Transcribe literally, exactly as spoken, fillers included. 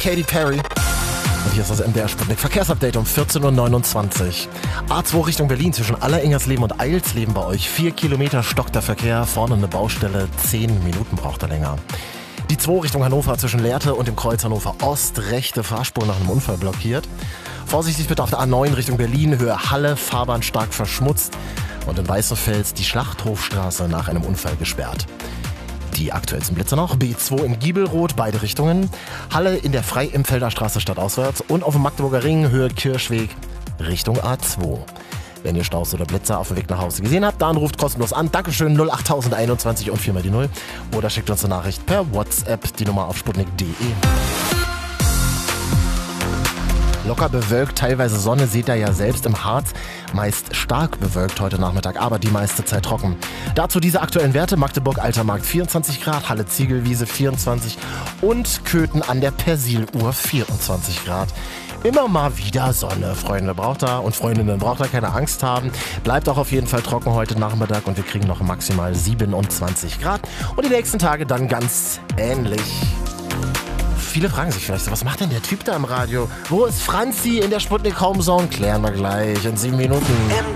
Katy Perry. Und hier ist das M D R Sputnik Verkehrsupdate um vierzehn Uhr neunundzwanzig. A zwei Richtung Berlin zwischen Allerengersleben und Eilsleben bei euch. Vier Kilometer stockt der Verkehr, vorne eine Baustelle, zehn Minuten braucht er länger. Die zwei Richtung Hannover zwischen Lehrte und dem Kreuz Hannover Ost, rechte Fahrspur nach einem Unfall blockiert. Vorsichtig bitte auf der A neun Richtung Berlin, Höhe Halle, Fahrbahn stark verschmutzt. Und in Weißenfels die Schlachthofstraße nach einem Unfall gesperrt. Die aktuellsten Blitze noch. B zwei in Giebelrot, beide Richtungen. Halle in der Frei-Imfelder Straße stadtauswärts. Und auf dem Magdeburger Ring, Höhe Kirchweg, Richtung A zwei. Wenn ihr Staus oder Blitzer auf dem Weg nach Hause gesehen habt, dann ruft kostenlos an. Dankeschön null acht einundzwanzig und vier mal die null. Oder schickt uns eine Nachricht per WhatsApp, die Nummer auf sputnik punkt de. Locker bewölkt, teilweise Sonne, seht ihr ja selbst im Harz. Meist stark bewölkt heute Nachmittag, aber die meiste Zeit trocken. Dazu diese aktuellen Werte: Magdeburg Altermarkt vierundzwanzig Grad, Halle Ziegelwiese vierundzwanzig und Köthen an der Persiluhr vierundzwanzig Grad. Immer mal wieder Sonne, Freunde, braucht da und Freundinnen, braucht da keine Angst haben. Bleibt auch auf jeden Fall trocken heute Nachmittag und wir kriegen noch maximal siebenundzwanzig Grad. Und die nächsten Tage dann ganz ähnlich. Viele fragen sich vielleicht so, was macht denn der Typ da im Radio? Wo ist Franzi in der Sputnik Homezone? Klären wir gleich in sieben Minuten.